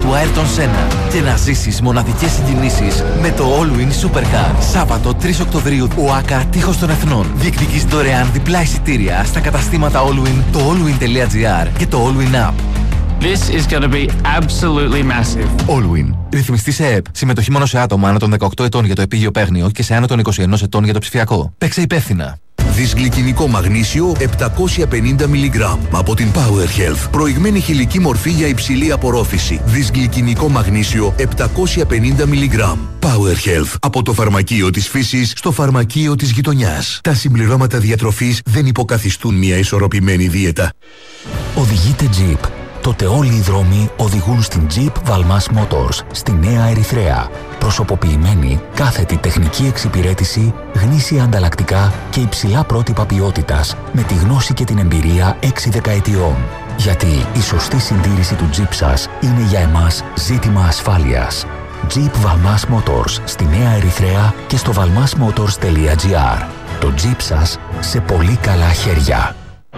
του Άιρτον Σένα και να ζήσεις μοναδικές συγκινήσεις με το Allwyn Supercar. Σάββατο 3 Οκτωβρίου, ΟΑΚΑ Τείχος των Εθνών. Διεκδικείς δωρεάν διπλά εισιτήρια στα καταστήματα Allwyn, το allwyn.gr και το Allwyn App. This is going to be absolutely massive. Allwyn. Ρυθμιστή σε ΕΕΠ. Συμμετοχή μόνο σε άτομα άνω των 18 ετών για το επίγειο παίγνιο και σε άνω των 21 ετών για το ψηφιακό. Παίξε υπεύθυνα. Δυσγλυκινικό μαγνήσιο 750 mg από την Power Health. Προηγμένη χηλική μορφή για υψηλή απορρόφηση. Δυσγλυκινικό μαγνήσιο 750 mg. Power Health. Από το φαρμακείο της φύσης στο φαρμακείο της γειτονιάς. Τα συμπληρώματα διατροφής δεν υποκαθιστούν μια ισορροπημένη δίαιτα. Οδηγείτε Jeep. Τότε όλοι οι δρόμοι οδηγούν στην Jeep Valmas Motors, στη Νέα Ερυθρέα. Προσωποποιημένη, κάθετη τεχνική εξυπηρέτηση, γνήσια ανταλλακτικά και υψηλά πρότυπα ποιότητας, με τη γνώση και την εμπειρία 6 δεκαετιών. Γιατί η σωστή συντήρηση του Jeep σας είναι για εμάς ζήτημα ασφάλειας. Jeep Valmas Motors, στη Νέα Ερυθρέα και στο valmasmotors.gr. Το Jeep σας σε πολύ καλά χέρια.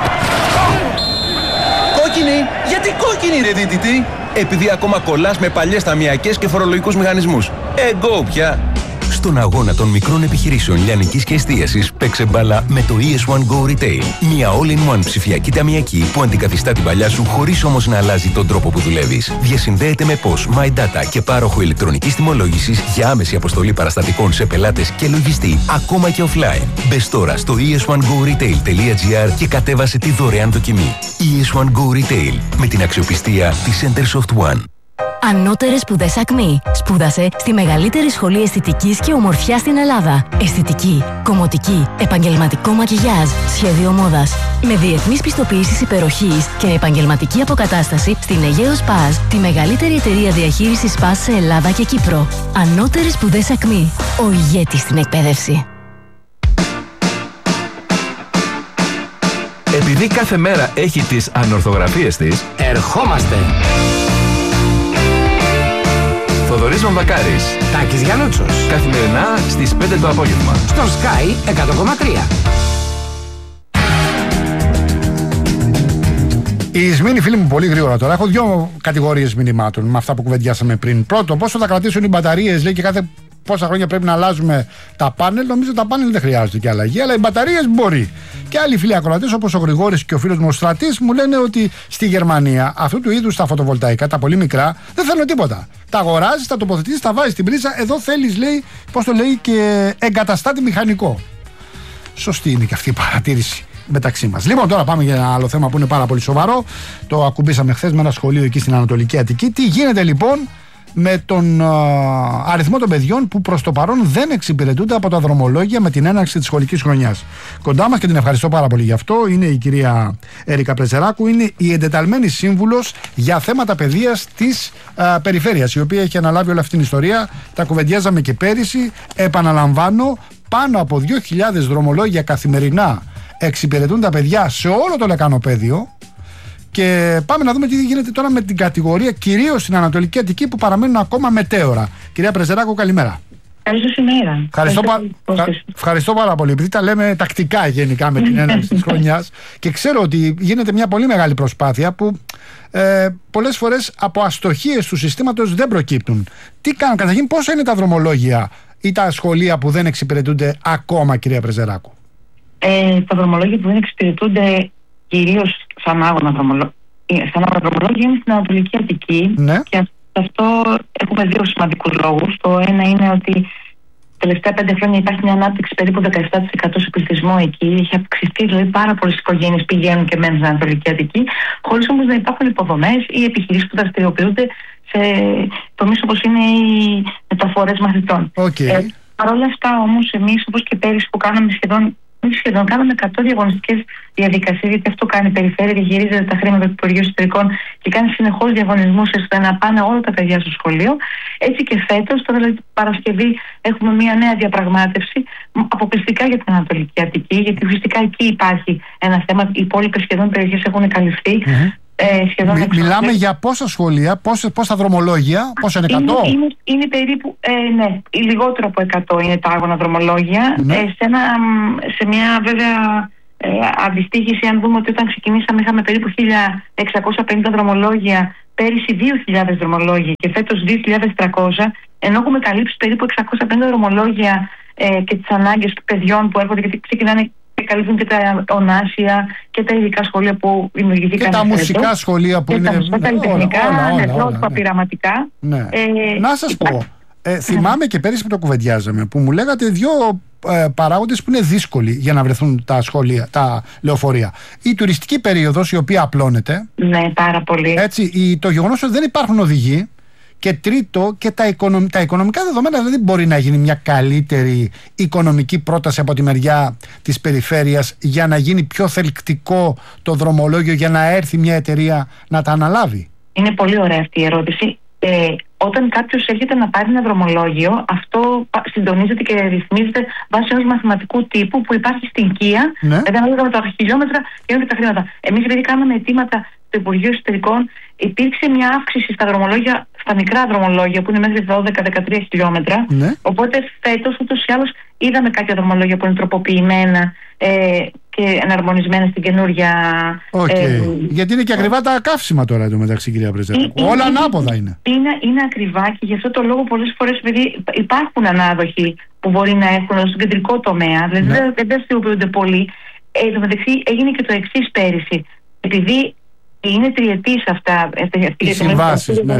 Γιατί κόκκινη ρε δίτητη? Επειδή ακόμα κολλάς με παλιές ταμιακές και φορολογικούς μηχανισμούς. Εγώ πια. Στον αγώνα των μικρών επιχειρήσεων λιανικής και εστίασης παίξε μπάλα με το ES1 Go Retail. Μια all-in-one ψηφιακή ταμιακή που αντικαθιστά την παλιά σου χωρίς όμως να αλλάζει τον τρόπο που δουλεύεις. Διασυνδέεται με POS, My Data και πάροχο ηλεκτρονικής τιμολόγησης για άμεση αποστολή παραστατικών σε πελάτες και λογιστή, ακόμα και offline. Μπες τώρα στο es1goretail.gr και κατέβασε τη δωρεάν δοκιμή. ES1 Go Retail με την αξιοπιστία της Centersoft One. Ανώτερες σπουδές ΑΚΜΗ. Σπούδασε στη μεγαλύτερη σχολή αισθητικής και ομορφιάς στην Ελλάδα. Αισθητική, κομμωτική, επαγγελματικό μακιγιάζ, σχέδιο μόδας. Με διεθνείς πιστοποιήσεις υπεροχής και επαγγελματική αποκατάσταση στην Αιγαίος Παζ, τη μεγαλύτερη εταιρεία διαχείρισης Παζ σε Ελλάδα και Κύπρο. Ανώτερες σπουδές ΑΚΜΗ. Ο ηγέτης στην εκπαίδευση. Επειδή κάθε μέρα έχει τις ανορθογραφίες της, ερχόμαστε! Θοδωρής Μαμπακάρης, Τάκης Γιαννούτσος. Καθημερινά στις 5 το απόγευμα. Στο Sky 100,3. Η Σμήνη, φίλοι μου, πολύ γρήγορα τώρα. Έχω δύο κατηγορίες μηνυμάτων με αυτά που κουβεντιάσαμε πριν. Πρώτο, πόσο θα κρατήσουν οι μπαταρίες, λέει, και κάθε πόσα χρόνια πρέπει να αλλάζουμε τα πάνελ. Νομίζω τα πάνελ δεν χρειάζονται και αλλαγή, αλλά οι μπαταρίες μπορεί. Και άλλοι φίλοι ακροατές, όπως ο Γρηγόρης και ο φίλος μου ο Στρατής, μου λένε ότι στη Γερμανία αυτού του είδους τα φωτοβολταϊκά, τα πολύ μικρά, δεν θέλουν τίποτα. Τα αγοράζεις, τα τοποθετήσεις, τα βάζεις στην πρίζα. Εδώ θέλεις, λέει, πώς το λέει, και εγκαταστάτη μηχανικό. Σωστή είναι και αυτή η παρατήρηση μεταξύ μας. Λοιπόν, τώρα πάμε για ένα άλλο θέμα που είναι πάρα πολύ σοβαρό. Το ακουμπήσαμε χθες με ένα σχολείο εκεί στην Ανατολική Αττική. Τι γίνεται λοιπόν με τον αριθμό των παιδιών που προς το παρόν δεν εξυπηρετούνται από τα δρομολόγια με την έναρξη της σχολικής χρονιάς? Κοντά μας, και την ευχαριστώ πάρα πολύ γι' αυτό, είναι η κυρία Έρικα Πρεζεράκου, είναι η εντεταλμένη σύμβουλος για θέματα παιδείας της περιφέρειας, η οποία έχει αναλάβει όλη αυτή την ιστορία. Τα κουβεντιάζαμε και πέρυσι. Επαναλαμβάνω, πάνω από 2.000 δρομολόγια καθημερινά εξυπηρετούν τα παιδιά σε όλο το λεκανοπέδιο. Και πάμε να δούμε τι γίνεται τώρα με την κατηγορία, κυρίως στην Ανατολική Αττική, που παραμένουν ακόμα μετέωρα. Κυρία Πρεζεράκου, καλημέρα. Καλή σας ημέρα. Ευχαριστώ πάρα πολύ. Επειδή τα λέμε τακτικά γενικά με την έναρξη της χρονιάς και ξέρω ότι γίνεται μια πολύ μεγάλη προσπάθεια που πολλές φορές από αστοχίες του συστήματος δεν προκύπτουν. Τι κάνουν, καταρχήν, πόσα είναι τα δρομολόγια ή τα σχολεία που δεν εξυπηρετούνται ακόμα, κυρία Πρεζεράκου? Τα δρομολόγια που δεν εξυπηρετούνται κυρίως σαν άγωνα δρομολόγια είναι στην Ανατολική Αττική, ναι. Και αυτό έχουμε δύο σημαντικούς λόγους. Το ένα είναι ότι τα τελευταία 5 χρόνια υπάρχει μια ανάπτυξη περίπου 17% σε πληθυσμό εκεί. Έχει αυξηθεί, δηλαδή πάρα πολλές οικογένειες πηγαίνουν και μένουν στην Ανατολική Αττική, χωρίς όμως να υπάρχουν υποδομές ή επιχειρήσεις που δραστηριοποιούνται σε τομείς όπως είναι οι μεταφορές μαθητών. Παρ' όλα αυτά όμως, εμείς, όπως και πέρυσι που κάναμε κάναμε 100 διαγωνιστικές διαδικασίες, γιατί αυτό κάνει η περιφέρεια, διαχειρίζεται τα χρήματα του Υπουργείου Εσωτερικών και κάνει συνεχώς διαγωνισμούς ώστε να πάνε όλα τα παιδιά στο σχολείο. Έτσι και φέτος, τώρα δηλαδή Παρασκευή, έχουμε μια νέα διαπραγμάτευση αποκλειστικά για την Ανατολική Αττική, γιατί ουσιαστικά εκεί υπάρχει ένα θέμα. Οι υπόλοιπες σχεδόν περιοχές έχουν καλυφθεί. Μιλάμε για πόσα σχολεία, πόσα δρομολόγια, πόσα είναι 100? Είναι περίπου, λιγότερο από 100 είναι τα άγωνα δρομολόγια. Σε μια βέβαια αντιστοίχηση, αν δούμε ότι όταν ξεκινήσαμε είχαμε περίπου 1.650 δρομολόγια, πέρυσι 2.000 δρομολόγια και φέτος 2.300, ενώ έχουμε καλύψει περίπου 650 δρομολόγια και τις ανάγκες παιδιών που έρχονται, γιατί ξεκινάνε και καλύπτουν και τα ονάσια και τα ειδικά σχολεία που δημιουργηθήκαν. Και τα μουσικά σχολεία που είναι. Τα μουσικά, καλλιτεχνικά, πρότυπα, πειραματικά. Ναι. Να σας πω, θυμάμαι και πέρυσι που το κουβεντιάζαμε, που μου λέγατε δύο παράγοντες που είναι δύσκολοι για να βρεθούν τα σχολεία, τα λεωφορεία. Η τουριστική περίοδος, η οποία απλώνεται. Ναι, πάρα πολύ. Έτσι, το γεγονός ότι δεν υπάρχουν οδηγοί. Και τρίτο, και τα οικονομικά δεδομένα, δηλαδή μπορεί να γίνει μια καλύτερη οικονομική πρόταση από τη μεριά της περιφέρειας για να γίνει πιο θελκτικό το δρομολόγιο, για να έρθει μια εταιρεία να τα αναλάβει. Είναι πολύ ωραία αυτή η ερώτηση. Όταν κάποιος έρχεται να πάρει ένα δρομολόγιο, αυτό συντονίζεται και ρυθμίζεται βάσει ενός μαθηματικού τύπου που υπάρχει στην ΚΙΑ. Ναι. Δηλαδή, ανάλογα με τα χιλιόμετρα και τα χρήματα. Εμείς, επειδή κάναμε αιτήματα στο Υπουργείο Εσωτερικών, υπήρξε μια αύξηση στα δρομολόγια, στα μικρά δρομολόγια που είναι μέχρι 12-13 χιλιόμετρα. Ναι. Οπότε φέτος ούτως ή άλλως είδαμε κάποια δρομολόγια που είναι τροποποιημένα και εναρμονισμένα στην καινούρια. Γιατί είναι και ακριβά τα καύσιμα τώρα εντωμεταξύ, κυρία Πρεζέρακου. Όλα ανάποδα είναι. Είναι ακριβά και γι' αυτό το λόγο πολλές φορές, επειδή υπάρχουν ανάδοχοι που μπορεί να έχουν στον κεντρικό τομέα, δηλαδή δεν δραστηριοποιούνται πολύ. Εντωμεταξύ έγινε και το εξής πέρυσι. Επειδή είναι τριετής αυτά. Οι συμβάσεις, ναι.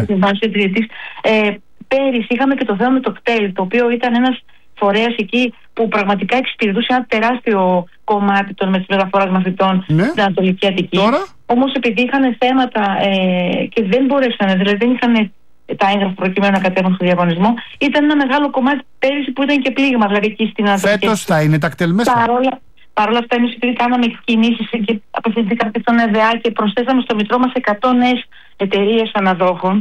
Πέρυσι είχαμε και το θέμα με το κτέλ, το οποίο ήταν ένας φορέας εκεί που πραγματικά εξυπηρετούσε ένα τεράστιο κομμάτι των μεταφοράς μαθητών στην Ανατολική Αττική. Όμως επειδή είχαν θέματα και δεν μπορέσαν, δηλαδή δεν είχαν τα έγγραφα προκειμένου να κατέβουν στο διαγωνισμό, ήταν ένα μεγάλο κομμάτι πέρυσι που ήταν και πλήγμα, δηλαδή εκεί στην Ανατολική. Φέτος θα είναι τα κτέλ μέσα. Παρ' όλα αυτά, εμείς επειδή κάναμε κινήσεις και απευθυνθήκαμε και στον ΕΔΑ και προσθέσαμε στο μητρό μας 100 νέες εταιρείες αναδόχων,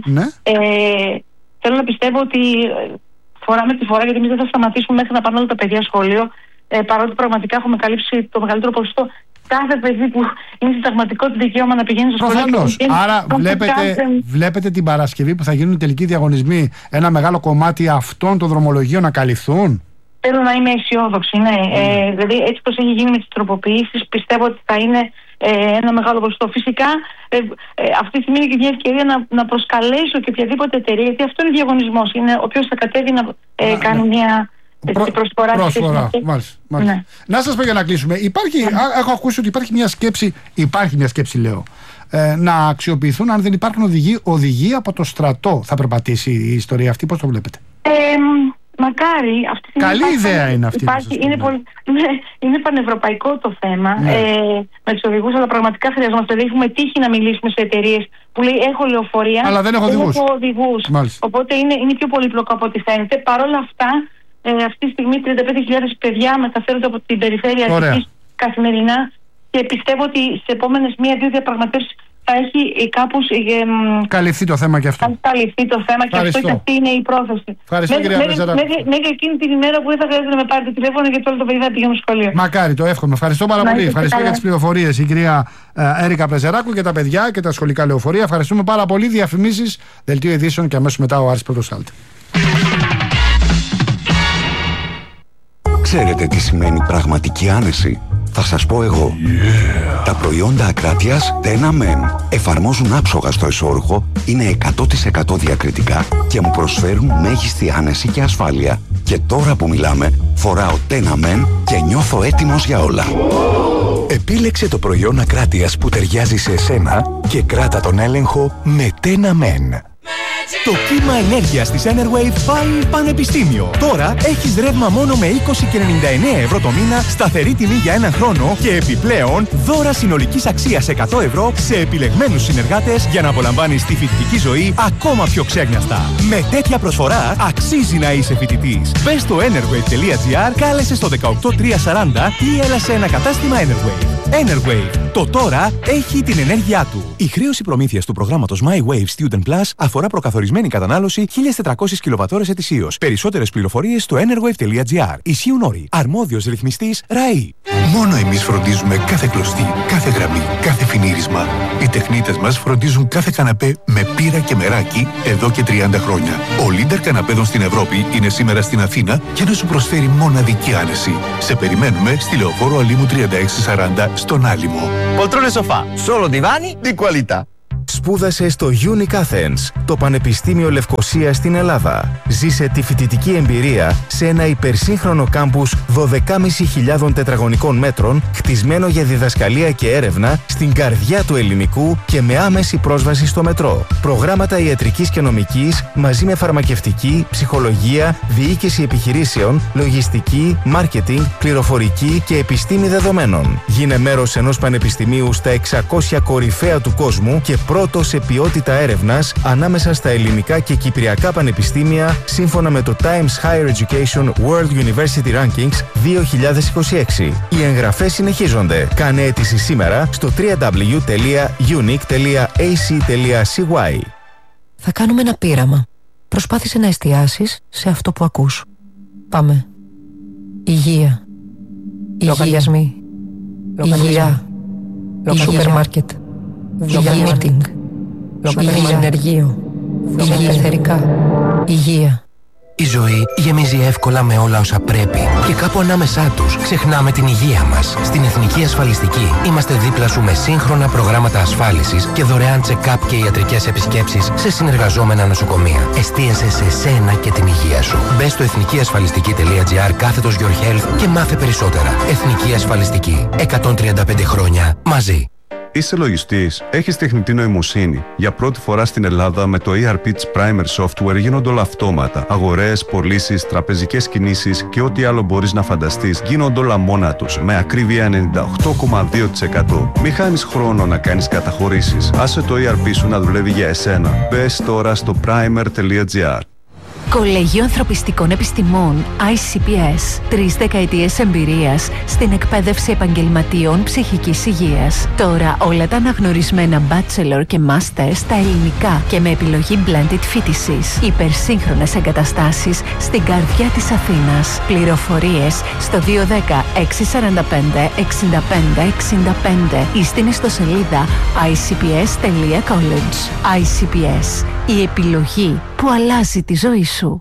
θέλω να πιστεύω ότι φορά με τη φορά, γιατί εμείς δεν θα σταματήσουμε μέχρι να πάνε όλα τα παιδιά σχολείο, παρότι πραγματικά έχουμε καλύψει το μεγαλύτερο ποσοστό. Κάθε παιδί που είναι συνταγματικό το δικαίωμα να πηγαίνει στο σχολείο. Προφανώς. Άρα βλέπετε την Παρασκευή που θα γίνουν οι τελικοί διαγωνισμοί, ένα μεγάλο κομμάτι αυτών των δρομολογίων να καλυφθούν. Θέλω να είμαι αισιόδοξη, ναι. Δηλαδή, έτσι πως έχει γίνει με τις τροποποιήσεις, πιστεύω ότι θα είναι ένα μεγάλο ποσοστό. Φυσικά, αυτή τη στιγμή είναι και μια ευκαιρία να προσκαλέσω και οποιαδήποτε εταιρεία, γιατί αυτό είναι διαγωνισμός. Είναι όποιος θα κατέβει να κάνει μια προσφορά. Μάλιστα. Ναι. Να σας πω για να κλείσουμε. Έχω ακούσει ότι υπάρχει μια σκέψη, λέω, να αξιοποιηθούν, αν δεν υπάρχουν οδηγοί από το στρατό. Θα περπατήσει η ιστορία αυτή, πώς το βλέπετε? Μακάρι. Καλή ιδέα είναι αυτή. Είναι πανευρωπαϊκό το θέμα με τους οδηγούς, αλλά πραγματικά χρειαζόμαστε. Δηλαδή, έχουμε τύχει να μιλήσουμε σε εταιρείες που λέει: έχω λεωφορεία, αλλά δεν έχω οδηγούς. Οπότε είναι πιο πολύπλοκο από ό,τι φαίνεται. Παρ' όλα αυτά, αυτή τη στιγμή 35.000 παιδιά μεταφέρονται από την περιφέρεια Αττικής καθημερινά και πιστεύω ότι σε επόμενες 1-2 διαπραγματεύσεις θα έχει κάπως καλυφθεί το θέμα και αυτό. Καλυφθεί το θέμα και αυτό και αυτή είναι η πρόθεση. Ευχαριστώ, κυρία Πρεζέρακου. Μέχρι εκείνη την ημέρα που δεν θα χρειάζεται να με πάρετε τηλέφωνο, γιατί όλο το παιδί θα πηγαίνει στο σχολείο. Μακάρι, το εύχομαι. Ευχαριστώ πάρα πολύ. Ευχαριστώ για τις πληροφορίες η κυρία Έρικα Πρεζέρακου και τα παιδιά και τα σχολικά λεωφορεία. Ευχαριστούμε πάρα πολύ. Διαφημίσεις, δελτίο ειδήσεων και αμέσως μετά ο Άρης Πρωτοστάλτη. Ξέρετε τι σημαίνει πραγματική άνεση? Θα σας πω εγώ. Τα προϊόντα Ακράτειας Tena Men εφαρμόζουν άψογα στο εσώρουχο, είναι 100% διακριτικά και μου προσφέρουν μέγιστη άνεση και ασφάλεια. Και τώρα που μιλάμε, φοράω Tena Men και νιώθω έτοιμος για όλα. Επίλεξε το προϊόν Ακράτειας που ταιριάζει σε εσένα και κράτα τον έλεγχο με Tena Men. Το κύμα ενέργειας της Enerwave πάει πανεπιστήμιο. Τώρα έχεις ρεύμα μόνο με 20,99 ευρώ το μήνα, σταθερή τιμή για έναν χρόνο και επιπλέον δώρα συνολικής αξίας 100 ευρώ σε επιλεγμένους συνεργάτες για να απολαμβάνεις τη φοιτητική ζωή ακόμα πιο ξέγνιαστα. Με τέτοια προσφορά αξίζει να είσαι φοιτητής. Μπες στο enerwave.gr, κάλεσε στο 18340 ή έλα σε ένα κατάστημα Enerwave. Enerwave. Το τώρα έχει την ενέργειά του. Η χρέωση προμήθειας του προγράμματος MyWave Student Plus αφορά προκαθορισμένη κατανάλωση 1.400 κιλοβατώρες ετησίως. Περισσότερες πληροφορίες στο enerwave.gr. Ισχύουν όροι. Αρμόδιος ρυθμιστής ΡΑΗ. Μόνο εμείς φροντίζουμε κάθε κλωστή, κάθε γραμμή, κάθε φινίρισμα. Οι τεχνίτες μας φροντίζουν κάθε καναπέ με πύρα και μεράκι εδώ και 30 χρόνια. Ο leader καναπέδων στην Ευρώπη είναι σήμερα στην Αθήνα για να σου προσφέρει μοναδική άνεση. Σε περιμένουμε στη Λεωφόρο Αλήμου 3640 στον Άλυμο. Poltrone sofà, solo divani di qualità. Σπούδασε στο Unic Athens, το Πανεπιστήμιο Λευκωσίας στην Ελλάδα. Ζήσε τη φοιτητική εμπειρία σε ένα υπερσύγχρονο κάμπους 12.500 τετραγωνικών μέτρων, χτισμένο για διδασκαλία και έρευνα στην καρδιά του ελληνικού και με άμεση πρόσβαση στο μετρό. Προγράμματα ιατρικής και νομικής μαζί με φαρμακευτική, ψυχολογία, διοίκηση επιχειρήσεων, λογιστική, μάρκετινγκ, πληροφορική και επιστήμη δεδομένων. Γίνε μέρος ενός πανεπιστημίου στα 600 κορυφαία του κόσμου και πρώτο σε ποιότητα έρευνας ανάμεσα στα ελληνικά και κυπριακά πανεπιστήμια σύμφωνα με το Times Higher Education World University Rankings 2026. Οι εγγραφές συνεχίζονται. Κάνε αίτηση σήμερα στο www.unique.ac.cy. Θα κάνουμε ένα πείραμα. Προσπάθησε να εστιάσεις σε αυτό που ακούς. Πάμε. Υγεία. Λογαριασμοί. Υγεία. Σούπερ μάρκετ. Meeting. Ενεργείο. Πεθερικά. Υγεία. Η ζωή γεμίζει εύκολα με όλα όσα πρέπει και κάπου ανάμεσά τους ξεχνάμε την υγεία μας. Στην Εθνική Ασφαλιστική είμαστε δίπλα σου με σύγχρονα προγράμματα ασφάλισης και δωρεάν check-up και ιατρικές επισκέψεις σε συνεργαζόμενα νοσοκομεία. Εστίασε σε σένα και την υγεία σου. Μπες στο εθνικιασφαλιστική.gr/your health και μάθε περισσότερα. Εθνική Ασφαλιστική. 135 χρόνια μαζί. Είσαι λογιστής, έχεις τεχνητή νοημοσύνη. Για πρώτη φορά στην Ελλάδα με το ERP της Primer Software γίνονται όλα αυτόματα. Αγορές, πωλήσεις, τραπεζικές κινήσεις και ό,τι άλλο μπορείς να φανταστείς γίνονται όλα μόνα τους με ακρίβεια 98,2%. Μη χάνεις χρόνο να κάνεις καταχωρήσεις. Άσε το ERP σου να δουλεύει για εσένα. Μπες τώρα στο primer.gr. Κολέγιο Ανθρωπιστικών Επιστημών ICPS. 3 δεκαετίες εμπειρίας στην εκπαίδευση επαγγελματίων ψυχικής υγείας. Τώρα όλα τα αναγνωρισμένα bachelor και master στα ελληνικά και με επιλογή blended φοιτησης. Υπερσύγχρονες εγκαταστάσεις στην καρδιά της Αθήνας. Πληροφορίες στο 210-645-65-65 ή στην ιστοσελίδα icps.college. ICPS. Η επιλογή που αλλάζει τη ζωή σου.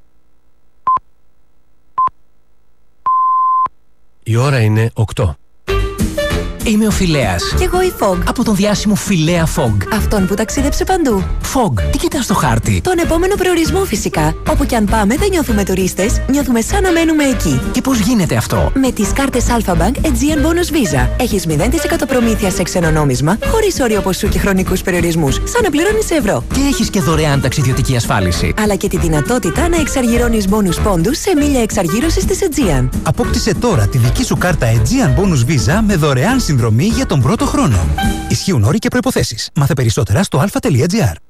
Η ώρα είναι 8. Είμαι ο Φιλέας. Κι εγώ η Fog. Από τον διάσημο Φιλέα Fog. Αυτόν που ταξίδεψε παντού. Fog, τι κοιτάς στο χάρτη? Τον επόμενο προορισμό φυσικά. Όπου κι αν πάμε δεν νιώθουμε τουρίστες, νιώθουμε σαν να μένουμε εκεί. Και πώς γίνεται αυτό? Με τις κάρτες Alpha Bank Aegean Bonus Visa. Έχεις 0% προμήθεια σε ξένο νόμισμα, χωρίς όριο ποσού και χρονικούς περιορισμούς, σαν να πληρώνεις σε ευρώ. Και έχεις και δωρεάν ταξιδιωτική ασφάλιση. Αλλά και τη δυνατότητα να εξαργυρώνεις bonus πόντους σε μίλια εξαργύρωσης της Aegean. Απόκτησε τώρα τη δική σου κάρτα Aegean Bonus Visa με δωρεάν συνδρομή για τον πρώτο χρόνο. Ισχύουν όροι και προϋποθέσεις. Μάθε περισσότερα στο alpha.gr.